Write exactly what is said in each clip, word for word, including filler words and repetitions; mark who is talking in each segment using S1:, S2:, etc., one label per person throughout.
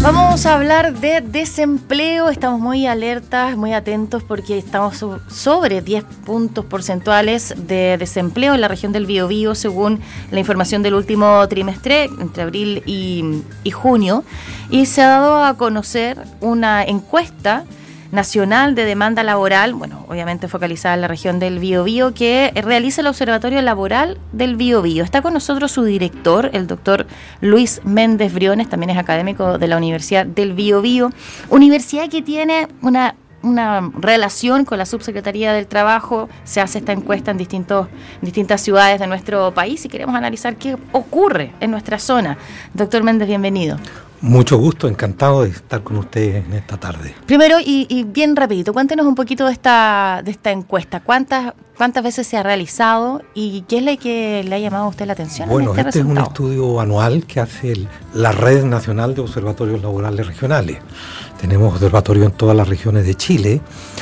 S1: Vamos a hablar de desempleo. Estamos muy alertas, muy atentos porque estamos sobre diez puntos porcentuales de desempleo en la región del Biobío, según la información del último trimestre, entre abril y, y junio. Y se ha dado a conocer una encuesta nacional de demanda laboral, bueno, obviamente focalizada en la región del Biobío, que realiza el Observatorio Laboral del Biobío. Está con nosotros su director, el doctor Luis Méndez Briones, también es académico de la Universidad del Biobío, universidad que tiene una, una relación con la Subsecretaría del Trabajo. Se hace esta encuesta en, distintos, en distintas ciudades de nuestro país y queremos analizar qué ocurre en nuestra zona. Doctor Méndez, bienvenido.
S2: Mucho gusto, encantado de estar con ustedes en esta tarde.
S1: Primero, y, y bien rapidito, cuéntenos un poquito de esta de esta encuesta. ¿Cuántas cuántas veces se ha realizado y qué es lo que le ha llamado a usted la atención?
S2: Bueno,
S1: en este,
S2: este
S1: resultado?
S2: es un estudio anual que hace el, la Red Nacional de Observatorios Laborales Regionales. Tenemos observatorios en todas las regiones de Chile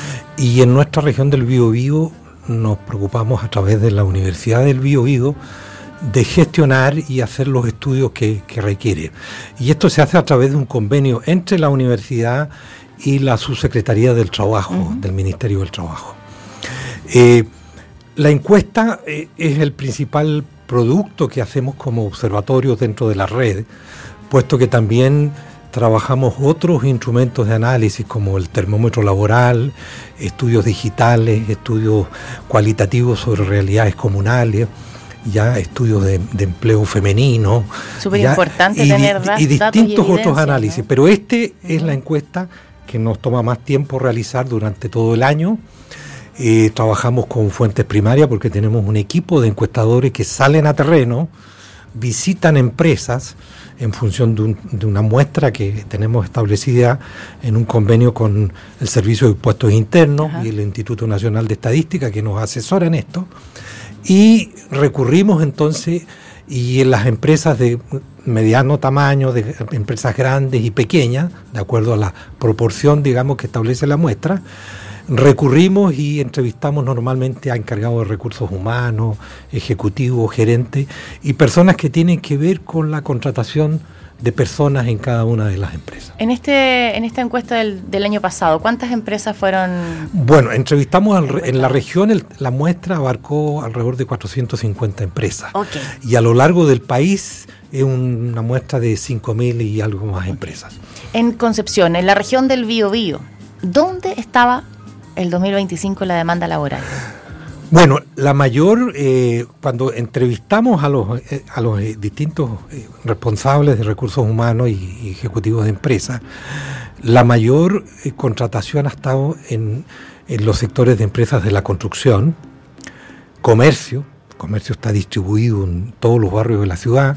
S2: y en nuestra región del Biobío nos preocupamos a través de la Universidad del Biobío de gestionar y hacer los estudios que, que requiere. Y esto se hace a través de un convenio entre la universidad y la Subsecretaría del Trabajo, uh-huh. del Ministerio del Trabajo. Eh, la encuesta eh, es el principal producto que hacemos como observatorio dentro de la red, puesto que también trabajamos otros instrumentos de análisis como el termómetro laboral, estudios digitales, estudios cualitativos sobre realidades comunales, ya estudios de, de empleo femenino.
S1: Súper importante
S2: y,
S1: tener
S2: y,
S1: datos
S2: y distintos
S1: y
S2: otros análisis, ¿no? Pero este uh-huh. es la encuesta que nos toma más tiempo realizar durante todo el año. Eh, trabajamos con fuentes primarias porque tenemos un equipo de encuestadores que salen a terreno, visitan empresas en función de, un, de una muestra que tenemos establecida en un convenio con el Servicio de Impuestos Internos uh-huh. y el Instituto Nacional de Estadística, que nos asesora en esto. Y recurrimos entonces, y en las empresas de mediano tamaño, de empresas grandes y pequeñas, de acuerdo a la proporción, digamos, que establece la muestra, recurrimos y entrevistamos normalmente a encargados de recursos humanos, ejecutivos, gerentes y personas que tienen que ver con la contratación de personas en cada una de las empresas.
S1: En este en esta encuesta del, del año pasado, ¿cuántas empresas fueron?
S2: Bueno, entrevistamos al, en la región, el, la muestra abarcó alrededor de cuatrocientas cincuenta empresas.
S1: Okay.
S2: Y a lo largo del país es una muestra de cinco mil y algo más empresas.
S1: En Concepción, en la región del Biobío, ¿dónde estaba el dos mil veinticinco la demanda laboral?
S2: Bueno, la mayor, eh, cuando entrevistamos a los, eh, a los eh, distintos eh, responsables de recursos humanos y, y ejecutivos de empresas, la mayor eh, contratación ha estado en, en los sectores de empresas de la construcción, comercio, comercio está distribuido en todos los barrios de la ciudad,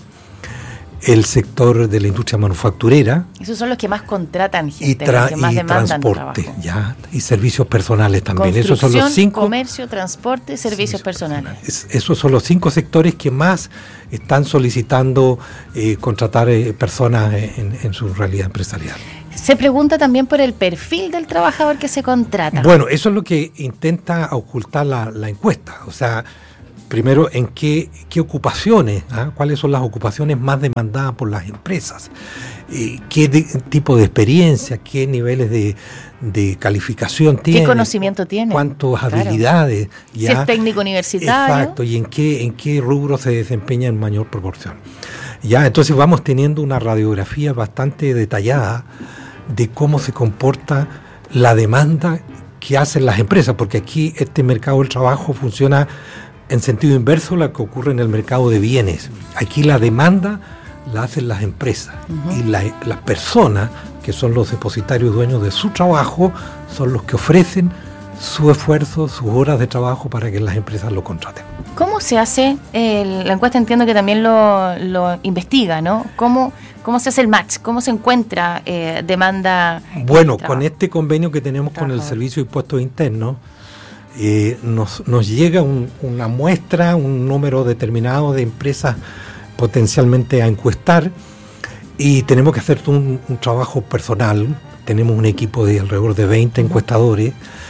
S2: el sector de la industria manufacturera.
S1: Esos son los que más contratan gente,
S2: y tra-
S1: los que más
S2: y
S1: demandan
S2: transporte,
S1: trabajo.
S2: Ya, y servicios personales también.
S1: Construcción,
S2: esos son los cinco,
S1: comercio, transporte y servicios, servicios personales.
S2: personales. Es, esos son los cinco sectores que más están solicitando eh, contratar eh, personas en, en su realidad empresarial.
S1: Se pregunta también por el perfil del trabajador que se contrata.
S2: Bueno, eso es lo que intenta ocultar la, la encuesta. O sea, primero, en qué, qué ocupaciones, ¿ah? cuáles son las ocupaciones más demandadas por las empresas, eh, qué de, tipo de experiencia, qué niveles de, de calificación tiene,
S1: qué conocimiento tiene,
S2: cuántas
S1: claro.
S2: habilidades. Ya,
S1: si es técnico universitario.
S2: Exacto, y en qué, en qué rubro se desempeña en mayor proporción. Ya, entonces vamos teniendo una radiografía bastante detallada de cómo se comporta la demanda que hacen las empresas, porque aquí este mercado del trabajo funciona en sentido inverso a lo que ocurre en el mercado de bienes. Aquí la demanda la hacen las empresas uh-huh. y la, las personas, que son los depositarios dueños de su trabajo, son los que ofrecen su esfuerzo, sus horas de trabajo para que las empresas lo contraten.
S1: ¿Cómo se hace? Eh, la encuesta entiendo que también lo, lo investiga, ¿no? ¿Cómo, ¿Cómo se hace el match? ¿Cómo se encuentra eh, demanda?
S2: Bueno, con este convenio que tenemos con el Servicio de Impuestos Internos, Eh, nos, nos llega un, una muestra, un número determinado de empresas potencialmente a encuestar y tenemos que hacer un, un trabajo personal. Tenemos un equipo de alrededor de veinte encuestadores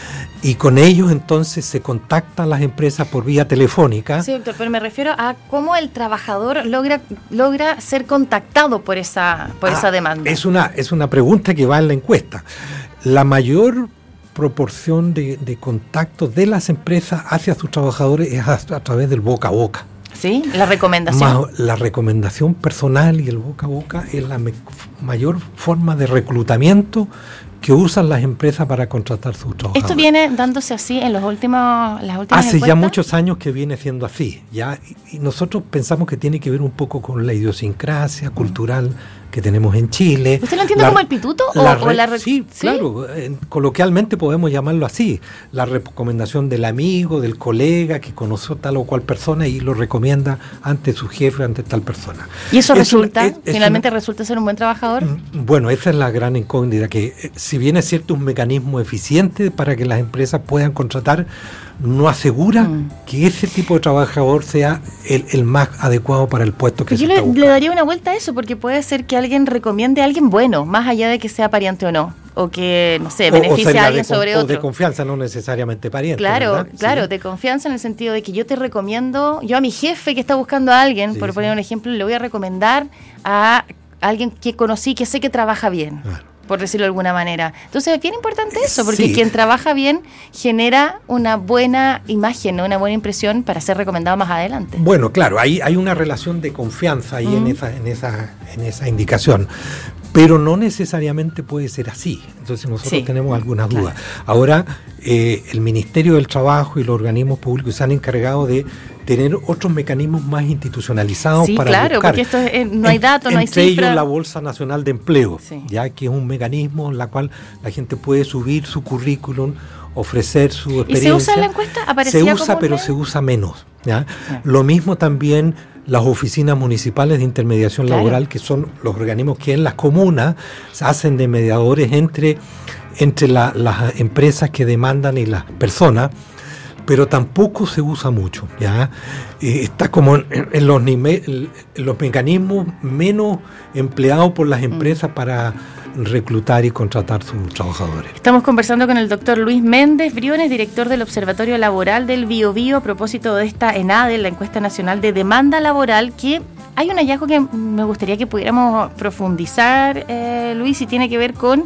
S2: y con ellos entonces se contactan las empresas por vía telefónica.
S1: Sí, doctor, pero me refiero a cómo el trabajador logra logra ser contactado por esa por ah, esa demanda.
S2: Es una, es una pregunta que va en la encuesta. La mayor proporción de, de contactos de las empresas hacia sus trabajadores es a, a través del boca a boca.
S1: Sí, la recomendación.
S2: Ma, la recomendación personal y el boca a boca es la me, mayor forma de reclutamiento que usan las empresas para contratar sus trabajadores.
S1: ¿Esto viene dándose así en los últimos, las últimas
S2: Hace
S1: encuestas?
S2: ya muchos años que viene siendo así, ¿ya? Y, y nosotros pensamos que tiene que ver un poco con la idiosincrasia cultural que tenemos en Chile.
S1: ¿Usted lo entiende
S2: la,
S1: como el pituto o
S2: la,
S1: o la re-
S2: sí, sí, claro, eh, coloquialmente podemos llamarlo así, la recomendación del amigo, del colega que conoció tal o cual persona y lo recomienda ante su jefe, ante tal persona.
S1: ¿Y eso
S2: es
S1: resulta,
S2: una, es, es
S1: finalmente
S2: una,
S1: resulta ser un buen trabajador?
S2: Bueno, esa es la gran incógnita, que eh, si bien es cierto un mecanismo eficiente para que las empresas puedan contratar, no asegura mm. que ese tipo de trabajador sea el, el más adecuado para el puesto que
S1: Pero
S2: se
S1: yo
S2: está
S1: le,
S2: buscando.
S1: le daría una vuelta a eso, porque puede ser que alguien recomiende a alguien bueno, más allá de que sea pariente o no, o que, no sé, beneficie o, o a alguien
S2: de,
S1: sobre
S2: o
S1: otro.
S2: de confianza, no necesariamente pariente.
S1: Claro,
S2: ¿verdad?
S1: claro,
S2: sí.
S1: de confianza en el sentido de que yo te recomiendo, yo a mi jefe que está buscando a alguien, sí, por sí. poner un ejemplo, le voy a recomendar a alguien que conocí, que sé que trabaja bien. Claro. Por decirlo de alguna manera. Entonces es bien importante eso, porque sí. quien trabaja bien genera una buena imagen, ¿no? Una buena impresión para ser recomendado más adelante.
S2: Bueno, claro, hay, hay una relación de confianza ahí mm. en esa, en esa, en esa indicación. Pero no necesariamente puede ser así. Entonces nosotros sí, tenemos algunas dudas. Claro. Ahora, eh, el Ministerio del Trabajo y los organismos públicos se han encargado de tener otros mecanismos más institucionalizados
S1: sí,
S2: para
S1: claro,
S2: buscar.
S1: Porque esto es, no hay datos, no hay cifras.
S2: Entre ellos la Bolsa Nacional de Empleo, sí. ya que es un mecanismo en la cual la gente puede subir su currículum, ofrecer su experiencia.
S1: ¿Y se usa en la encuesta?
S2: Se usa, pero se usa menos. ¿ya? Sí. Lo mismo también las oficinas municipales de intermediación claro. laboral, que son los organismos que en las comunas se hacen de mediadores entre, entre la, las empresas que demandan y las personas, pero tampoco se usa mucho. ¿ya? Eh, está como en, en, los nive- en los mecanismos menos empleados por las empresas mm. para reclutar y contratar sus trabajadores.
S1: Estamos conversando con el doctor Luis Méndez Briones, director del Observatorio Laboral del Biobío, a propósito de esta ENADE, la Encuesta Nacional de Demanda Laboral, que hay un hallazgo que me gustaría que pudiéramos profundizar, eh, Luis, y tiene que ver con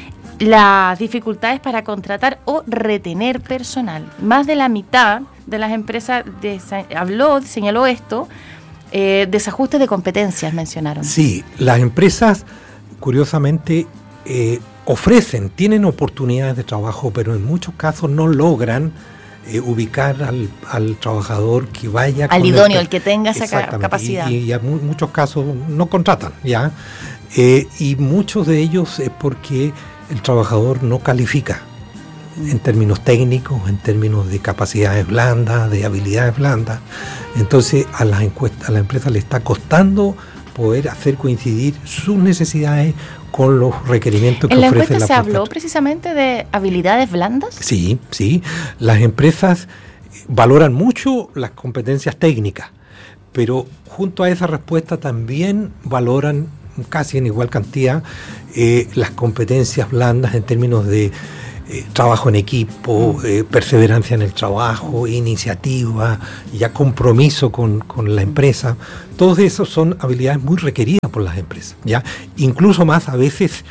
S1: las dificultades para contratar o retener personal. Más de la mitad de las empresas de, habló, señaló esto, eh, desajustes de competencias mencionaron.
S2: Sí, las empresas curiosamente eh, ofrecen, tienen oportunidades de trabajo, pero en muchos casos no logran eh, ubicar al, al trabajador que vaya
S1: al idóneo, el, el que tenga esa capacidad.
S2: Y, y en muchos casos no contratan, ¿ya? Eh, y muchos de ellos es porque el trabajador no califica en términos técnicos, en términos de capacidades blandas, de habilidades blandas. Entonces a las encuestas, a la empresa le está costando poder hacer coincidir sus necesidades con los requerimientos que ofrece la
S1: ofrece la ¿En la encuesta se
S2: prestación.
S1: habló precisamente de habilidades blandas?
S2: Sí, sí. Las empresas valoran mucho las competencias técnicas, pero junto a esa respuesta también valoran casi en igual cantidad eh, las competencias blandas en términos de Eh, trabajo en equipo, eh, perseverancia en el trabajo, iniciativa, ya compromiso con, con la empresa. Todos esos son habilidades muy requeridas por las empresas, ¿ya? Incluso más a veces,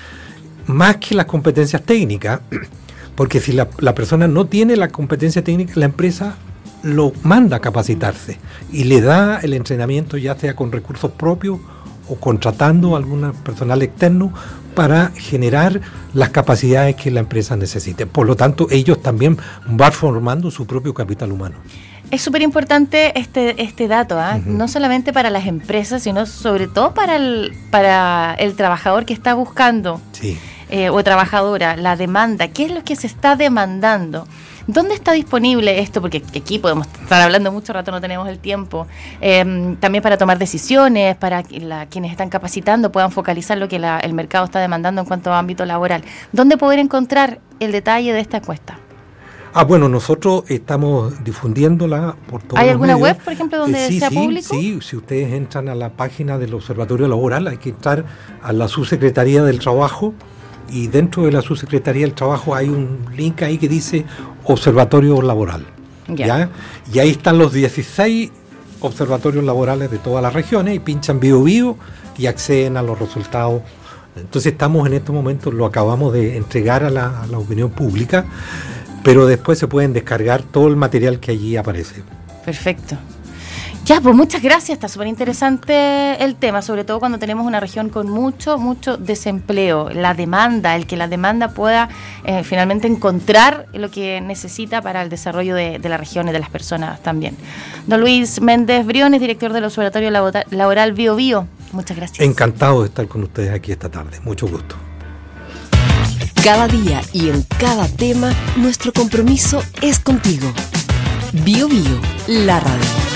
S2: más que las competencias técnicas, porque si la, la persona no tiene la competencia técnica, la empresa lo manda a capacitarse y le da el entrenamiento, ya sea con recursos propios o contratando a algún personal externo para generar las capacidades que la empresa necesite. Por lo tanto, ellos también van formando su propio capital humano.
S1: Es súper importante este este dato, ¿eh? Uh-huh. No solamente para las empresas, sino sobre todo para el, para el trabajador que está buscando,
S2: sí.
S1: eh, o trabajadora, la demanda. ¿Qué es lo que se está demandando? ¿Dónde está disponible esto? Porque aquí podemos estar hablando mucho rato, no tenemos el tiempo. Eh, también para tomar decisiones, para que la, quienes están capacitando puedan focalizar lo que la, el mercado está demandando en cuanto a ámbito laboral. ¿Dónde poder encontrar el detalle de esta encuesta?
S2: Ah, bueno, nosotros estamos difundiéndola por todos
S1: ¿Hay
S2: los
S1: alguna
S2: medios.
S1: web, por ejemplo, donde
S2: eh, sí,
S1: sea
S2: sí,
S1: público?
S2: Sí, si ustedes entran a la página del Observatorio Laboral, hay que entrar a la Subsecretaría del Trabajo y dentro de la Subsecretaría del Trabajo hay un link ahí que dice Observatorio Laboral.
S1: Ya.
S2: ¿Ya? Y ahí están los dieciséis observatorios laborales de todas las regiones y pinchan Bio Bio y acceden a los resultados. Entonces estamos en estos momentos, lo acabamos de entregar a la, a la opinión pública, pero después se pueden descargar todo el material que allí aparece.
S1: Perfecto. Ya, pues muchas gracias, está súper interesante el tema, sobre todo cuando tenemos una región con mucho, mucho desempleo, la demanda, el que la demanda pueda eh, finalmente encontrar lo que necesita para el desarrollo de, de la región y de las personas también. Don Luis Méndez Briones, director del Observatorio Laboral Bio Bio, muchas gracias.
S2: Encantado de estar con ustedes aquí esta tarde, mucho gusto.
S3: Cada día y en cada tema, nuestro compromiso es contigo. Bio Bio, la radio.